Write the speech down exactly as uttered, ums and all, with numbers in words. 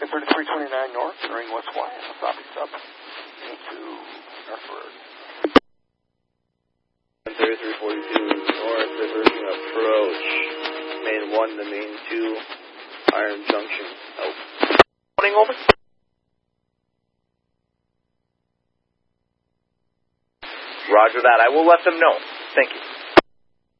thirty-three twenty-nine north, entering West Hawaiian, Wasabi sub, into North Road. thirty-three forty-two north, reversing approach. Main one to main two, Iron Junction, out. Morning, over. Roger that. I will let them know. Thank you.